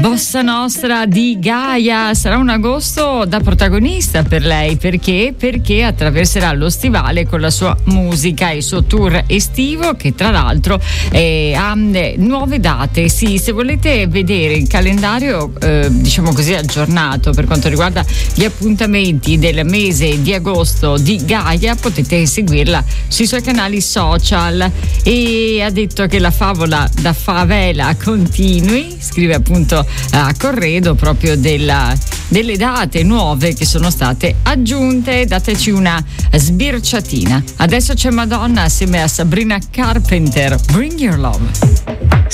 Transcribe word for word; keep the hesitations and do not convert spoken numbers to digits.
Bossa Nostra di Gaia. Sarà un agosto da protagonista per lei, perché? Perché attraverserà lo stivale con la sua musica, il suo tour estivo, che tra l'altro eh, ha nuove date. Sì, se volete vedere il calendario eh, diciamo così aggiornato per quanto riguarda gli appuntamenti del mese di agosto di Gaia, potete seguirla sui suoi canali social. E ha detto che la favola da favela continui, scrive appunto a Corredo proprio della, delle date nuove che sono state aggiunte. Dateci una sbirciatina. Adesso c'è Madonna assieme a Sabrina Carpenter, Bring Your Love.